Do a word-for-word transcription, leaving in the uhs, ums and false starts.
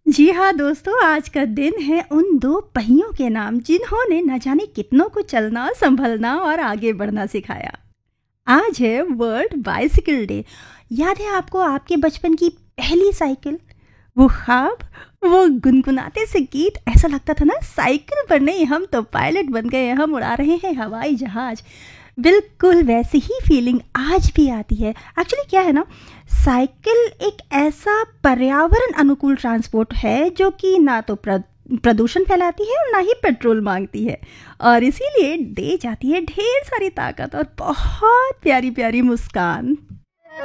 जी हाँ दोस्तों, आज का दिन है उन दो पहियों के नाम जिन्होंने न जाने कितनों को चलना, संभलना और आगे बढ़ना सिखाया। आज है वर्ल्ड बाइसिकल डे। याद है आपको आपके बचपन की पहली साइकिल? वो ख्वाब, वो गुनगुनाते से गीत, ऐसा लगता था ना साइकिल पर नहीं, हम तो पायलट बन गए, हम उड़ा रहे हैं हवाई जहाज। बिल्कुल वैसी ही फीलिंग आज भी आती है। एक्चुअली क्या है ना, साइकिल एक ऐसा पर्यावरण अनुकूल ट्रांसपोर्ट है जो कि ना तो प्र प्रदूषण फैलाती है और ना ही पेट्रोल मांगती है, और इसीलिए दे जाती है ढेर सारी ताकत और बहुत प्यारी प्यारी मुस्कान।